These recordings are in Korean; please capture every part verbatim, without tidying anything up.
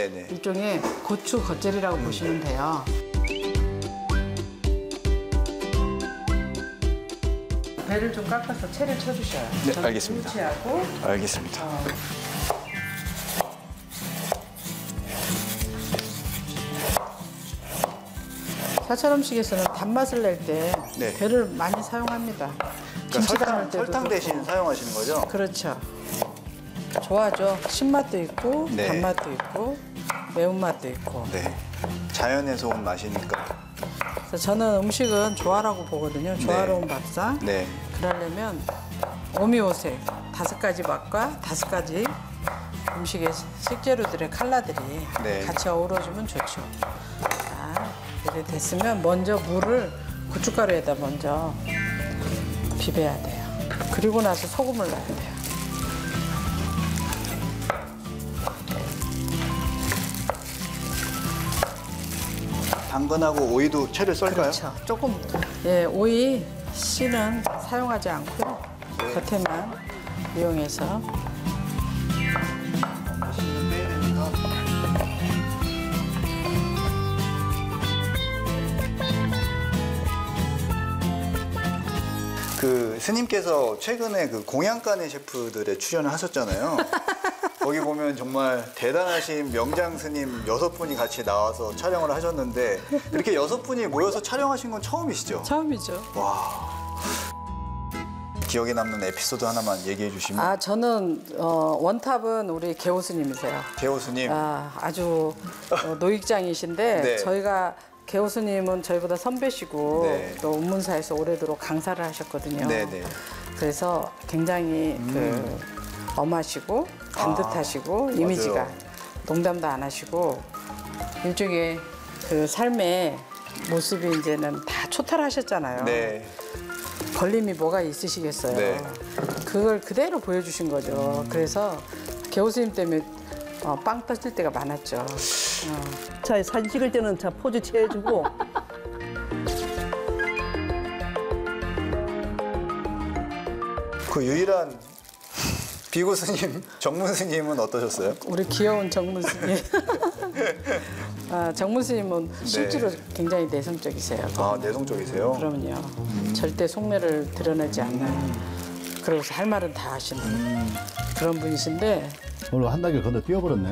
네네. 일종의 고추 겉절이라고 음. 보시면 돼요. 배를 좀 깎아서 채를 쳐주셔요. 네, 알겠습니다. 김치하고 알겠습니다. 어, 사찰 음식에서는 단맛을 낼 때 네. 배를 많이 사용합니다. 그러니까 설탕, 설탕 대신 사용하시는 거죠? 그렇죠. 좋아하죠. 신맛도 있고 네. 단맛도 있고 매운맛도 있고. 네. 자연에서 온 맛이니까. 그래서 저는 음식은 조화라고 보거든요. 조화로운 네. 밥상. 네. 그러려면 오미오색 다섯 가지 맛과 다섯 가지 음식의 식재료들의 컬러들이 네. 같이 어우러지면 좋죠. 자, 이렇게 됐으면 먼저 물을 고춧가루에다 먼저 비벼야 돼요. 그리고 나서 소금을 넣어야 돼요. 당근하고 오이도 채를 썰까요? 그렇죠. 조금 예, 오이 씨는 사용하지 않고요. 네. 겉에만 이용해서 그 스님께서 최근에 그 공양간의 셰프들에 출연을 하셨잖아요. 거기 보면 정말 대단하신 명장 스님 여섯 분이 같이 나와서 촬영을 하셨는데 그렇게 여섯 분이 모여서 촬영하신 건 처음이시죠? 처음이죠. 와. 기억에 남는 에피소드 하나만 얘기해 주시면. 아, 저는 어, 원탑은 우리 개호 스님이세요. 개호 스님. 아, 아주 어, 노익장이신데 네. 저희가 개호 스님은 저희보다 선배시고 네. 또 운문사에서 오래도록 강사를 하셨거든요. 네네. 그래서 굉장히 음. 그 엄하시고 반듯하시고 아, 이미지가 맞아요. 농담도 안 하시고 일종의 그 삶의 모습이 이제는 다 초탈하셨잖아요. 네. 걸림이 뭐가 있으시겠어요. 네. 그걸 그대로 보여주신 거죠. 음. 그래서 개호 스님 때문에 어, 빵 터질 때가 많았죠. 어. 자, 사진 찍을 때는 자 포즈 취해주고 그 유일한 비구 스님, 정문 스님은 어떠셨어요? 우리 귀여운 정문 스님. 아, 정문 스님은 실제로 굉장히 내성적이세요. 아, 내성적이세요? 그럼요. 절대 속내를 드러내지 않는. 그러고서 할 말은 다 하시는 그런 분이신데 오늘 한 단계 건너 뛰어버렸네.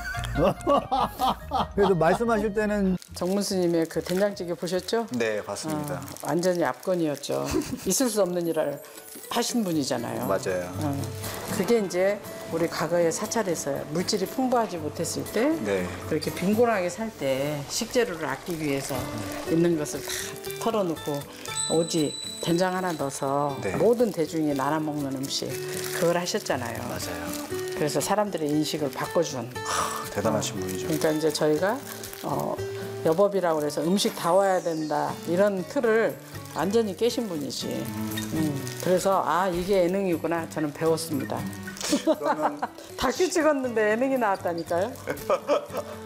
그래도 말씀하실 때는 정문 스님의 그 된장찌개 보셨죠? 네, 봤습니다. 어, 완전히 압권이었죠. 있을 수 없는 일을 하신 분이잖아요. 맞아요. 어, 그게 이제 우리 과거의 사찰에서 물질이 풍부하지 못했을 때 네. 그렇게 빈곤하게 살 때 식재료를 아끼기 위해서 있는 것을 다 털어놓고 오직 된장 하나 넣어서 네. 모든 대중이 나눠 먹는 음식 그걸 하셨잖아요. 맞아요. 그래서 사람들의 인식을 바꿔준. 하, 대단하신 분이죠. 그러니까 이제 저희가 어, 여법이라고 그래서 음식 다 와야 된다 이런 틀을 완전히 깨신 분이지. 음, 그래서 아 이게 예능이구나 저는 배웠습니다. 그러면 다큐 찍었는데 예능이 나왔다니까요.